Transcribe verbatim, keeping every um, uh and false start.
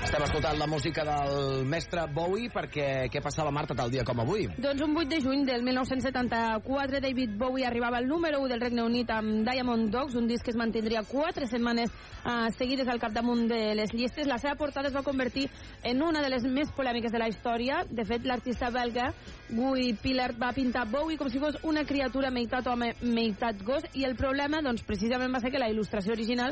Estem escoltant la música del mestre Bowie perquè què passa a la Marta tal dia com avui? Doncs un vuit de juny del mil nou-cents setanta-quatre David Bowie arribava al número u del Regne Unit amb Diamond Dogs, un disc que es mantindria quatre setmanes uh, seguides al capdamunt de les llistes. La seva portada es va convertir en una de les més polèmiques de la història. De fet, l'artista belga Guy Pillard va pintar Bowie com si fos una criatura meitat home, meitat gos, i el problema, doncs, precisament va ser que la il·lustració original